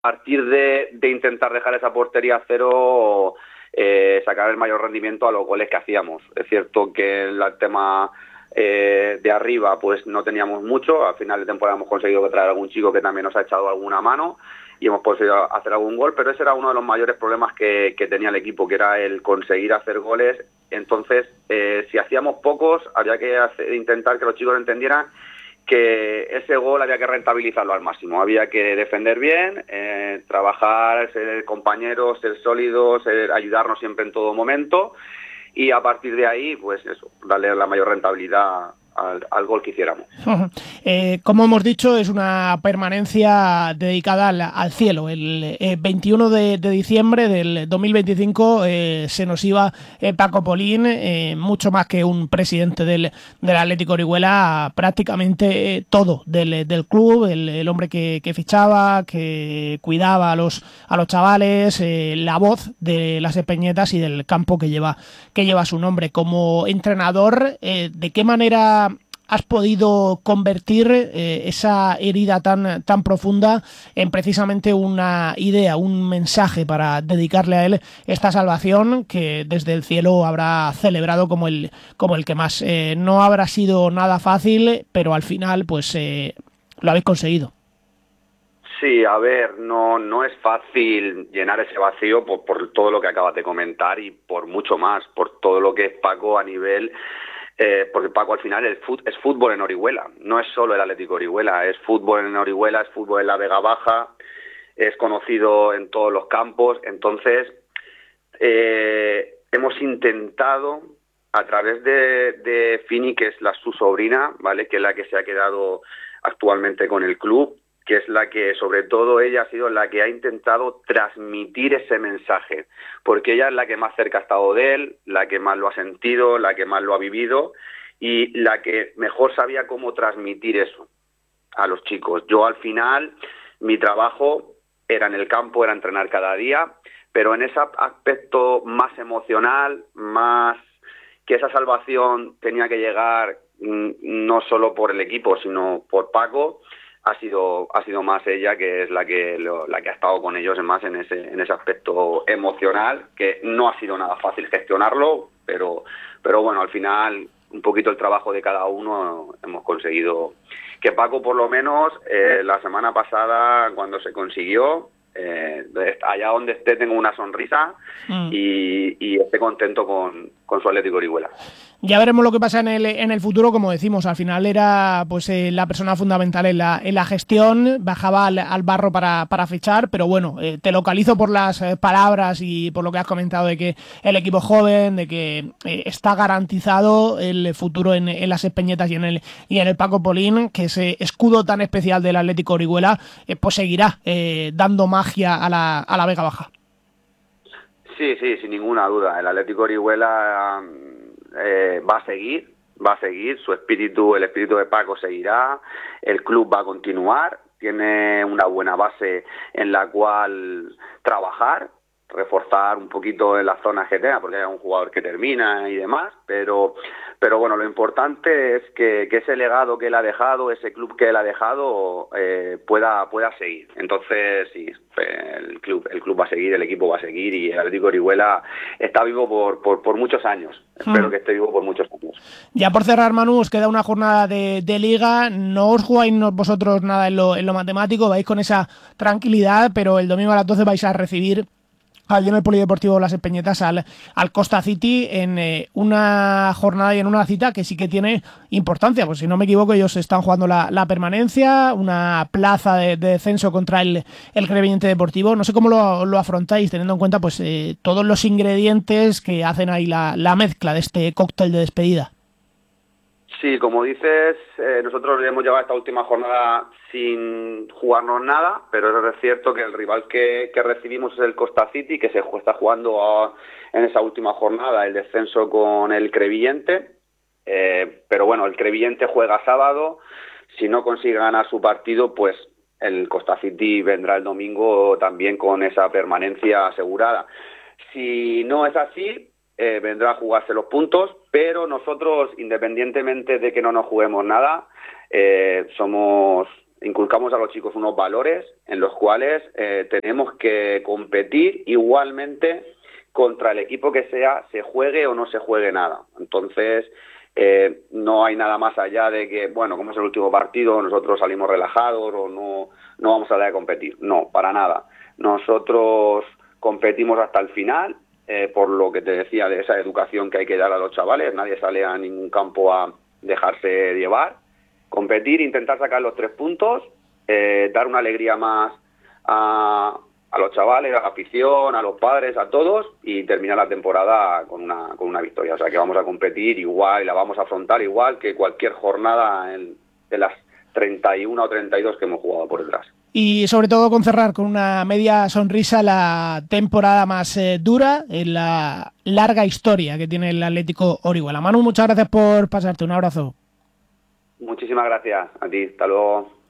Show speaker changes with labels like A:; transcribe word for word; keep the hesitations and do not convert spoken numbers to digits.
A: partir de, de intentar dejar esa portería a cero, eh, sacar el mayor rendimiento a los goles que hacíamos. Es cierto que el tema eh, de arriba pues no teníamos mucho. Al final de temporada hemos conseguido traer algún chico que también nos ha echado alguna mano y hemos conseguido hacer algún gol, pero ese era uno de los mayores problemas que, que tenía el equipo, que era el conseguir hacer goles. Entonces, eh, si hacíamos pocos, había que hacer, intentar que los chicos entendieran que ese gol había que rentabilizarlo al máximo, había que defender bien, eh, trabajar, ser compañeros, ser sólidos, ser, ayudarnos siempre en todo momento, y a partir de ahí, pues eso, darle la mayor rentabilidad al, al gol que hiciéramos.
B: Eh, como hemos dicho, es una permanencia dedicada al, al cielo. El eh, veintiuno de, de diciembre del dos mil veinticinco eh, se nos iba eh, Paco Polín, eh, mucho más que un presidente del, del Atlético Orihuela, prácticamente eh, todo del, del club, el, el hombre que, que fichaba, que cuidaba a los, a los chavales, eh, la voz de las Espeñetas y del campo que lleva, que lleva su nombre. Como entrenador, eh, ¿de qué manera has podido convertir eh, esa herida tan, tan profunda en precisamente una idea, un mensaje para dedicarle a él esta salvación que desde el cielo habrá celebrado como el, como el que más? Eh, no habrá sido nada fácil, pero al final pues eh, lo habéis conseguido.
A: Sí, a ver, no, no es fácil llenar ese vacío por, por todo lo que acabas de comentar y por mucho más, por todo lo que es Paco a nivel... Eh, porque Paco al final es, fut, es fútbol en Orihuela, no es solo el Atlético Orihuela, es fútbol en Orihuela, es fútbol en la Vega Baja, es conocido en todos los campos. Entonces eh, hemos intentado a través de, de Fini, que es la, su sobrina, ¿vale?, que es la que se ha quedado actualmente con el club, que es la que, sobre todo ella, ha sido la que ha intentado transmitir ese mensaje, porque ella es la que más cerca ha estado de él, la que más lo ha sentido, la que más lo ha vivido y la que mejor sabía cómo transmitir eso a los chicos. Yo al final, mi trabajo era en el campo, era entrenar cada día, pero en ese aspecto más emocional, más que esa salvación tenía que llegar no solo por el equipo, sino por Paco, ha sido ha sido más ella, que es la que lo, la que ha estado con ellos más en ese en ese aspecto emocional, que no ha sido nada fácil gestionarlo, pero pero bueno, al final un poquito el trabajo de cada uno hemos conseguido que Paco, por lo menos eh, la semana pasada, cuando se consiguió, eh, allá donde esté tengo una sonrisa mm. y, y esté contento con, con su Atlético Orihuela.
B: Ya veremos lo que pasa en el, en el futuro. Como decimos, al final era pues eh, la persona fundamental en la, en la gestión, bajaba al, al barro para, para fichar, pero bueno, eh, te localizo por las eh, palabras y por lo que has comentado de que el equipo joven, de que eh, está garantizado el futuro en, en las Espeñetas y en el y en el Paco Polín, que ese escudo tan especial del Atlético Orihuela eh, pues seguirá eh, dando magia a la, a la Vega Baja.
A: Sí, sí, sin ninguna duda. El Atlético Orihuela Eh, va a seguir, va a seguir, su espíritu, el espíritu de Paco seguirá, el club va a continuar, tiene una buena base en la cual trabajar, reforzar un poquito en las zonas que tenga, porque hay un jugador que termina y demás, pero pero bueno, lo importante es que, que ese legado que él ha dejado, ese club que él ha dejado, eh, pueda pueda seguir. Entonces, sí, el club el club va a seguir, el equipo va a seguir y el Atlético Orihuela está vivo por, por, por muchos años. Espero hmm. que esté vivo por muchos años.
B: Ya por cerrar, Manu, os queda una jornada de, de Liga, no os jugáis vosotros nada en lo, en lo matemático, vais con esa tranquilidad, pero el domingo a las doce vais a recibir allí en el Polideportivo Las Espeñetas al, al Costa City en eh, una jornada y en una cita que sí que tiene importancia, pues si no me equivoco ellos están jugando la, la permanencia, una plaza de, de descenso contra el, el Crevillente Deportivo. No sé cómo lo, lo afrontáis teniendo en cuenta pues eh, todos los ingredientes que hacen ahí la, la mezcla de este cóctel de despedida.
A: Sí, como dices, eh, nosotros hemos llevado esta última jornada sin jugarnos nada, pero es cierto que el rival que, que recibimos es el Costa City, que se está jugando a, en esa última jornada el descenso con el Crevillente, eh, pero bueno, el Crevillente juega sábado, si no consigue ganar su partido, pues el Costa City vendrá el domingo también con esa permanencia asegurada. Si no es así, Eh, vendrá a jugarse los puntos, pero nosotros, independientemente de que no nos juguemos nada, eh, somos inculcamos a los chicos unos valores en los cuales eh, tenemos que competir igualmente contra el equipo que sea, se juegue o no se juegue nada. Entonces, eh, no hay nada más allá de que, bueno, como es el último partido, nosotros salimos relajados o no, no vamos a salir a competir. No, para nada. Nosotros competimos hasta el final, eh, por lo que te decía de esa educación que hay que dar a los chavales. Nadie sale a ningún campo a dejarse llevar. Competir, intentar sacar los tres puntos, eh, dar una alegría más a, a los chavales, a la afición, a los padres, a todos, y terminar la temporada con una, con una victoria. O sea que vamos a competir igual y la vamos a afrontar igual que cualquier jornada en, de las treinta y uno o treinta y dos que hemos jugado por detrás.
B: Y sobre todo con cerrar con una media sonrisa la temporada más eh, dura en la larga historia que tiene el Atlético Orihuela. Manu, muchas gracias por pasarte. Un abrazo.
A: Muchísimas gracias a ti. Hasta luego.